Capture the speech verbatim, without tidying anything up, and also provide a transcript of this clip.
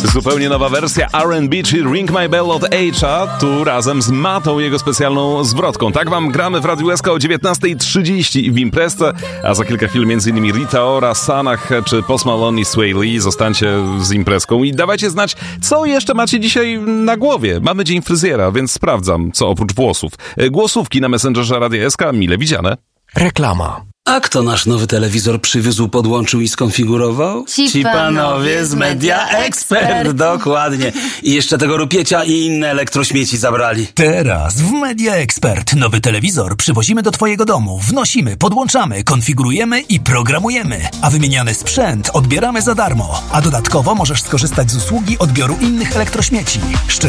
Zupełnie nowa wersja R and B, czyli Ring My Bell od Acha, tu razem z Matą, jego specjalną zwrotką. Tak wam gramy w Radiu S K o dziewiętnasta trzydzieści i w Imprezce, a za kilka chwil m.in. Rita Ora, Sanach czy Post Malone i Sway Lee. Zostańcie z imprezką i dawajcie znać, co jeszcze macie dzisiaj na głowie. Mamy dzień fryzjera, więc sprawdzam, co oprócz włosów. Głosówki na Messengerze Radia S K, mile widziane. Reklama. A kto nasz nowy telewizor przywiózł, podłączył i skonfigurował? Ci, Ci panowie z Media Expert. Dokładnie. I jeszcze tego rupiecia i inne elektrośmieci zabrali. Teraz w Media Expert nowy telewizor przywozimy do twojego domu, wnosimy, podłączamy, konfigurujemy i programujemy. A wymieniany sprzęt odbieramy za darmo. A dodatkowo możesz skorzystać z usługi odbioru innych elektrośmieci. Szczegóły